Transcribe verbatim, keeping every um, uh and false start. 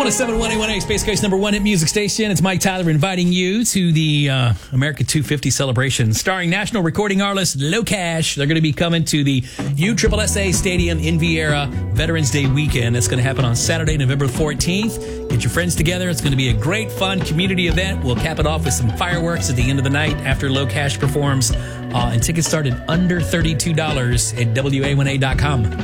one oh seven point one A, Space Coast number one hit music station. It's Mike Tyler inviting you to the uh, America two fifty celebration starring national recording artist LoCash. They're going to be coming to the U S S A Stadium in Viera Veterans Day weekend. It's going to happen on Saturday, November fourteenth. Get your friends together. It's going to be a great, fun community event. We'll cap it off with some fireworks at the end of the night after LoCash performs. Uh, and tickets start at under thirty-two dollars at W A one A dot com.